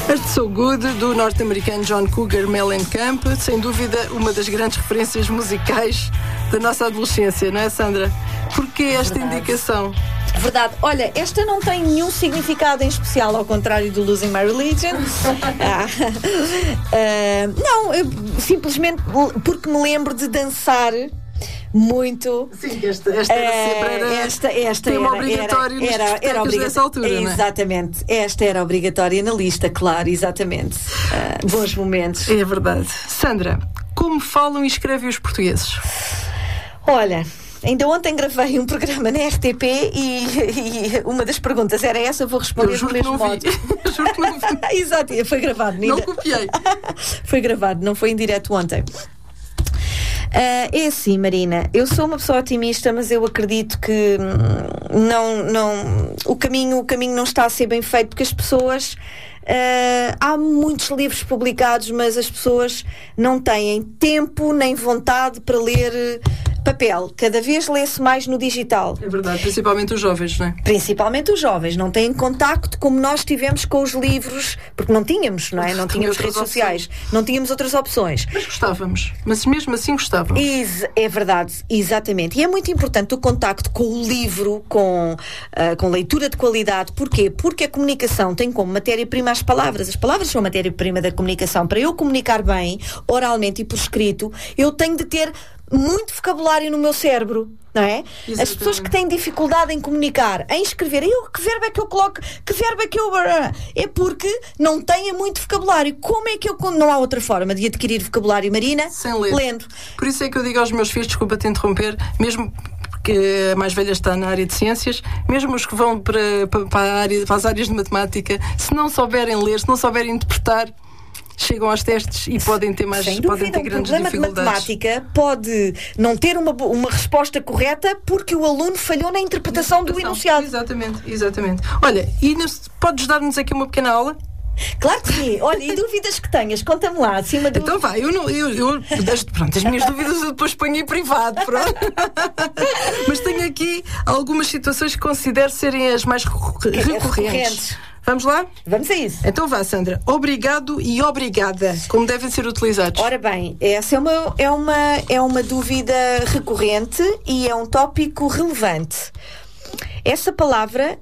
Earth So Good, do norte-americano John Cougar Mellencamp, sem dúvida uma das grandes referências musicais da nossa adolescência, não é, Sandra? Porquê esta indicação? Verdade. Olha, esta não tem nenhum significado em especial, ao contrário do Losing My Religion. Não, simplesmente porque me lembro de dançar muito. Sim, esta era sempre tema obrigatório nesta altura, exatamente, não é? Esta era obrigatória na lista, claro, exatamente. Bons momentos. É verdade. Sandra, como falam e escrevem os portugueses? Olha, ainda ontem gravei um programa na RTP e uma das perguntas era essa, vou responder do mesmo modo. Eu juro que não vi. Exato, foi gravado. Não copiei. Foi gravado, não foi em direto ontem. É assim, Marina, eu sou uma pessoa otimista, mas eu acredito que o caminho não está a ser bem feito, porque as pessoas... há muitos livros publicados, mas as pessoas não têm tempo nem vontade para ler papel. Cada vez lê-se mais no digital. É verdade, principalmente os jovens, não é? Principalmente os jovens. Não têm contacto como nós tivemos com os livros, porque não tínhamos, não é? Não tínhamos redes sociais, não tínhamos outras opções. Mas gostávamos. Mas mesmo assim gostávamos. É verdade, exatamente. E é muito importante o contacto com o livro, com leitura de qualidade. Porquê? Porque a comunicação tem como matéria-prima as palavras. As palavras são a matéria-prima da comunicação. Para eu comunicar bem, oralmente e por escrito, eu tenho de ter muito vocabulário no meu cérebro, não é? Exatamente. As pessoas que têm dificuldade em comunicar, em escrever, que verbo é que eu coloco, que verbo é que eu... É porque não têm muito vocabulário. Como é que eu... Não há outra forma de adquirir vocabulário, Marina? Sem ler. Lendo. Por isso é que eu digo aos meus filhos, desculpa te interromper, mesmo que a mais velha está na área de ciências, mesmo os que vão para as áreas de matemática, se não souberem ler, se não souberem interpretar, chegam aos testes e podem ter grandes dificuldades. O problema de matemática pode não ter uma resposta correta porque o aluno falhou na interpretação do enunciado. Exatamente. Olha, Inês, podes dar-nos aqui uma pequena aula? Claro que sim. Olha, e dúvidas que tenhas? Conta-me lá, acima do... Então vai, pronto, as minhas dúvidas eu depois ponho em privado, pronto. Mas tenho aqui algumas situações que considero serem as mais recorrentes. Vamos lá? Vamos a isso. Então vá, Sandra. Obrigado e obrigada. Como devem ser utilizados? Ora bem, essa é uma dúvida recorrente e é um tópico relevante. Essa palavra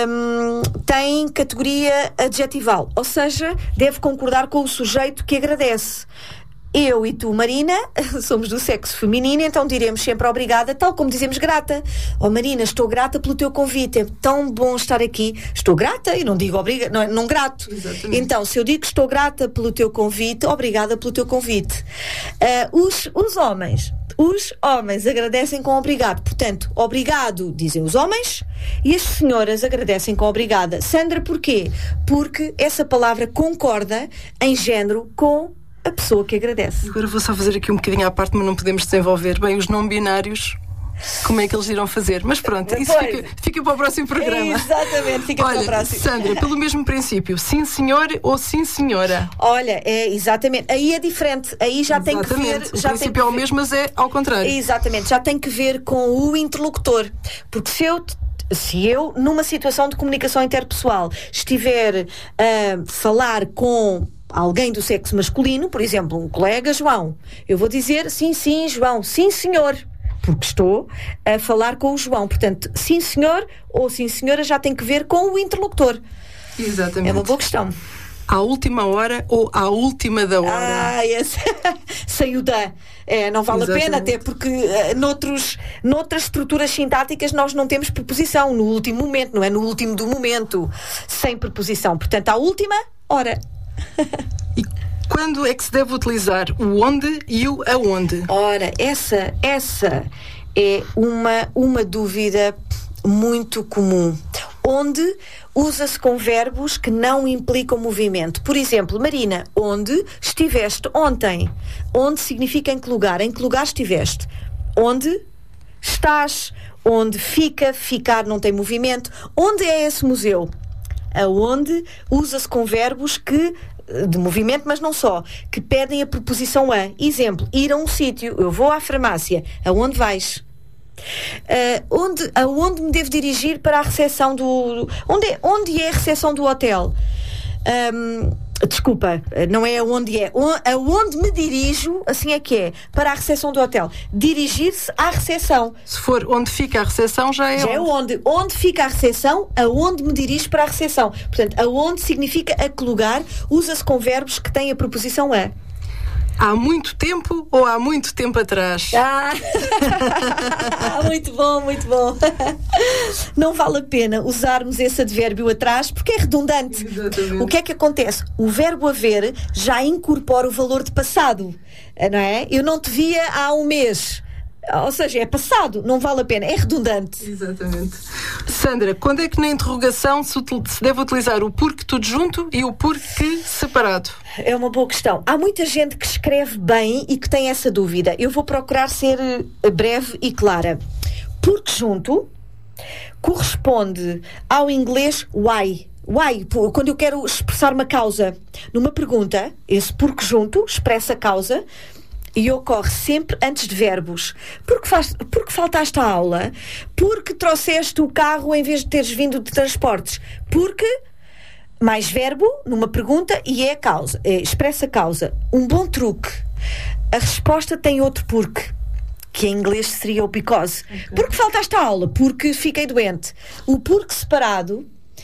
tem categoria adjetival, ou seja, deve concordar com o sujeito que agradece. Eu e tu, Marina, somos do sexo feminino, então diremos sempre obrigada, tal como dizemos grata. Oh Marina, estou grata pelo teu convite, é tão bom estar aqui. Estou grata e não digo obrigada, não grato. Exatamente. Então, se eu digo que estou grata pelo teu convite, obrigada pelo teu convite. Os homens agradecem com obrigado. Portanto, obrigado dizem os homens e as senhoras agradecem com obrigada. Sandra, porquê? Porque essa palavra concorda em género com a pessoa que agradece. Agora vou só fazer aqui um bocadinho à parte, mas não podemos desenvolver bem os não binários. Como é que eles irão fazer? Mas pronto, isso fica para o próximo programa. Exatamente, fica para o próximo. Sandra, pelo mesmo princípio, sim senhor ou sim senhora? Olha, exatamente, aí é diferente, aí já tem que ver... O princípio é o mesmo, mas é ao contrário. Exatamente, já tem que ver com o interlocutor, porque se eu, numa situação de comunicação interpessoal, estiver a falar com alguém do sexo masculino, por exemplo, um colega João, eu vou dizer sim, João, sim, senhor, porque estou a falar com o João. Portanto, sim, senhor ou sim, senhora já tem que ver com o interlocutor. Exatamente. É uma boa questão. À última hora ou à última da hora? Sem o da. Não vale Exatamente. A pena, até porque noutras estruturas sintáticas nós não temos preposição no último momento, não é? No último do momento, sem preposição. Portanto, à última hora. E quando é que se deve utilizar o onde e o aonde? Ora, essa é uma dúvida muito comum. Onde usa-se com verbos que não implicam movimento. Por exemplo, Marina, onde estiveste ontem? Onde significa em que lugar? Em que lugar estiveste? Onde estás? Onde fica? Ficar não tem movimento. Onde é esse museu? Aonde usa-se com verbos de movimento, mas não só, que pedem a preposição a. Exemplo, ir a um sítio. Eu vou à farmácia. Aonde vais? Aonde me devo dirigir para a recepção do... Onde é a recepção do hotel? Desculpa, não é aonde é. Aonde me dirijo, assim é que é, para a recepção do hotel. Dirigir-se à recepção. Se for onde fica a recepção, já é onde. Onde fica a recepção, aonde me dirijo para a recepção. Portanto, aonde significa a que lugar, usa-se com verbos que têm a preposição a. Há muito tempo ou há muito tempo atrás? Muito bom, muito bom. Não vale a pena usarmos esse advérbio atrás porque é redundante. Exatamente. O que é que acontece? O verbo haver já incorpora o valor de passado, não é? Eu não te via há um mês. Ou seja, é passado, não vale a pena, é redundante. Exatamente. Sandra, quando é que na interrogação se deve utilizar o porque tudo junto e o porque separado? É uma boa questão. Há muita gente que escreve bem e que tem essa dúvida. Eu vou procurar ser breve e clara. Porque junto corresponde ao inglês why. Why, quando eu quero expressar uma causa. Numa pergunta, esse porque junto expressa a causa e ocorre sempre antes de verbos. Porque faltaste à aula? Porque trouxeste o carro em vez de teres vindo de transportes? Porque mais verbo numa pergunta e é a causa. Expressa a causa. Um bom truque. A resposta tem outro porque, que em inglês seria o because. Okay. Porque faltaste à aula? Porque fiquei doente. O porque separado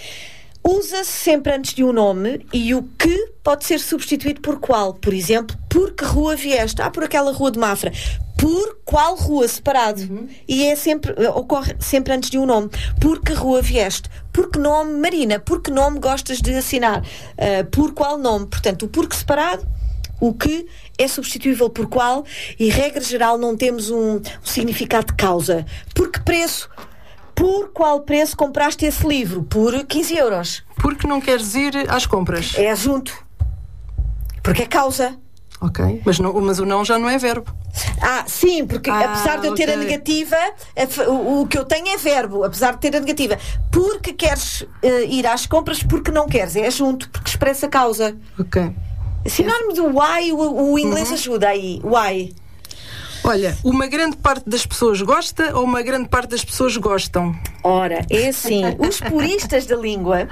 usa-se sempre antes de um nome e o que pode ser substituído por qual. Por exemplo, por que rua vieste? Por aquela rua de Mafra. Por qual rua separado? E ocorre sempre antes de um nome. Por que rua vieste? Por que nome, Marina? Por que nome gostas de assinar? Por qual nome? Portanto, o por que separado, o que é substituível por qual e, regra geral, não temos um significado de causa. Por que preço? Por qual preço compraste esse livro? Por 15 euros. Porque não queres ir às compras? É junto. Porque é causa. Ok, mas o não já não é verbo. Sim, porque apesar de eu ter a negativa, o que eu tenho é verbo, apesar de ter a negativa. Porque queres ir às compras, porque não queres. É junto, porque expressa a causa. Ok. Sinónimo do why, o inglês ajuda aí. Why. Olha, uma grande parte das pessoas gosta ou uma grande parte das pessoas gostam? Ora, é assim, os puristas da língua,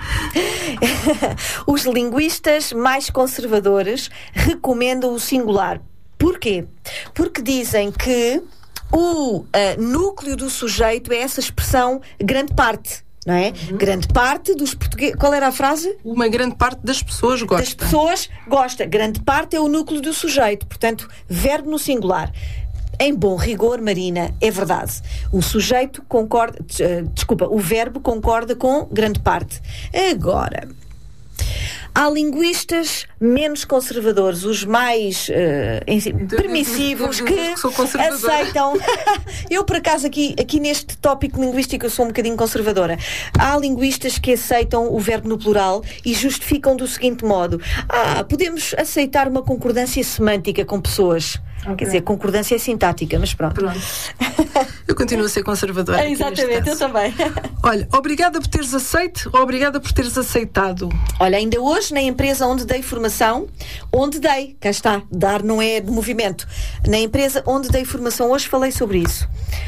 os linguistas mais conservadores recomendam o singular. Porquê? Porque dizem que o núcleo do sujeito é essa expressão grande parte. Não é? Grande parte dos portugueses... Qual era a frase? Uma grande parte das pessoas gosta. Das pessoas gosta. Grande parte é o núcleo do sujeito. Portanto, verbo no singular. Em bom rigor, Marina, é verdade. O sujeito concorda... o verbo concorda com grande parte. Agora... Há linguistas menos conservadores, os mais permissivos, que aceitam. Eu, por acaso, aqui neste tópico linguístico, eu sou um bocadinho conservadora. Há linguistas que aceitam o verbo no plural e justificam do seguinte modo: podemos aceitar uma concordância semântica com pessoas. Okay. Quer dizer, concordância é sintática, mas pronto. Eu continuo a ser conservadora. Exatamente, eu também. Olha, obrigada por teres aceito ou obrigada por teres aceitado? Olha, ainda hoje na empresa onde dei formação, cá está, dar não é de movimento. Na empresa onde dei formação hoje falei sobre isso.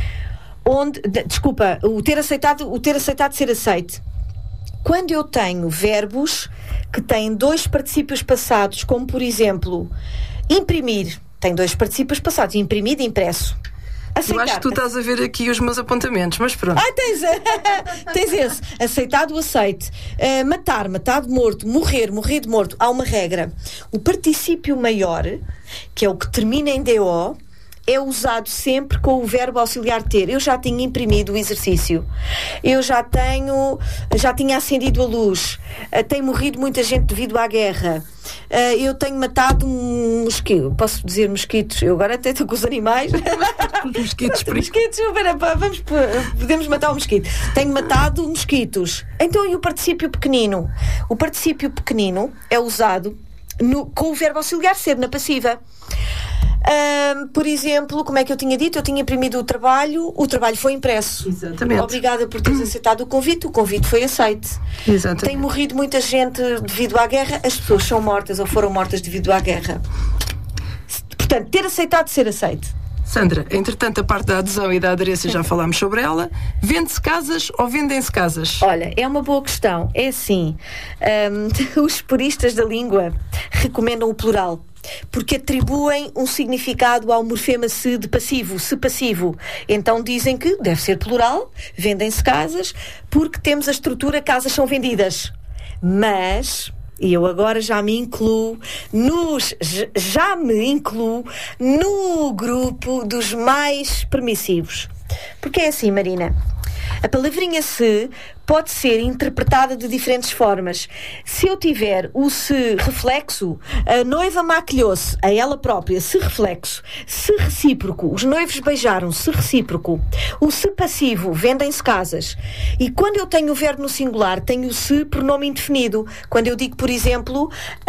O ter aceitado ser aceite. Quando eu tenho verbos que têm dois particípios passados, como por exemplo, imprimir, tem dois particípios passados, imprimido e impresso. Aceitar. Eu acho que tu estás a ver aqui os meus apontamentos, mas pronto. Tens esse. Aceitado, aceite. Matado, morto. Morrido, morto. Há uma regra. O particípio maior, que é o que termina em DO, é usado sempre com o verbo auxiliar ter. Eu já tinha imprimido o exercício. Eu já tinha acendido a luz. Tem morrido muita gente devido à guerra. Eu tenho matado um mosquito. Posso dizer mosquitos? Eu agora até estou com os animais. Mosquitos, podemos matar um mosquito. Tenho matado mosquitos. Então, e o particípio pequenino? O particípio pequenino é usado com o verbo auxiliar ser, na passiva. Por exemplo, como é que eu tinha dito? Eu tinha imprimido o trabalho foi impresso. Exatamente. Obrigada por teres aceitado o convite foi aceite. Exatamente. Tem morrido muita gente devido à guerra, as pessoas são mortas ou foram mortas devido à guerra. Portanto, ter aceitado, ser aceite. Sandra, entretanto, a parte da adesão e da aderência já falámos sobre ela. Vende-se casas ou vendem-se casas? Olha, é uma boa questão. É assim, os puristas da língua recomendam o plural, porque atribuem um significado ao morfema se de passivo, se passivo. Então dizem que deve ser plural, vendem-se casas, porque temos a estrutura casas são vendidas. Mas, e eu agora já me incluo no grupo dos mais permissivos. Porque é assim, Marina, a palavrinha se pode ser interpretada de diferentes formas. Se eu tiver o se reflexo, a noiva maquilhou-se, a ela própria, se reflexo. Se recíproco, os noivos beijaram-se, recíproco. O se passivo, vendem-se casas. E quando eu tenho o verbo no singular, tenho o se pronome indefinido. Quando eu digo, por exemplo,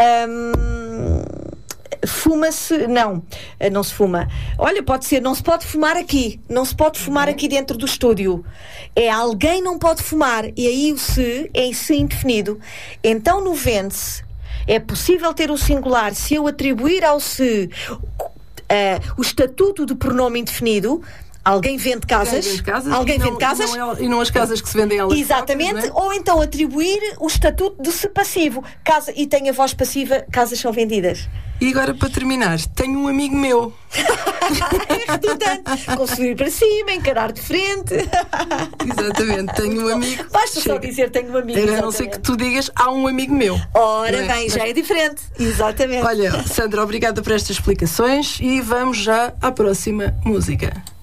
fuma-se, não se fuma. Olha, pode ser, não se pode fumar aqui. Não se pode fumar aqui dentro do estúdio. É alguém não pode fumar. E aí o se é se indefinido. Então no vende-se é possível ter o singular se eu atribuir ao se o estatuto de pronome indefinido. Alguém vende casas. E não as casas que se vendem elas. Exatamente. Próprias, não é? Ou então atribuir o estatuto de se passivo. Casa, e tem a voz passiva, casas são vendidas. E agora, para terminar, tenho um amigo meu. É redundante. Construir para cima, encarar de frente. Exatamente, tenho um amigo. Basta só dizer tenho um amigo. A não ser que tu digas, há um amigo meu. Ora bem, já é diferente. Exatamente. Olha, Sandra, obrigada por estas explicações e vamos já à próxima música.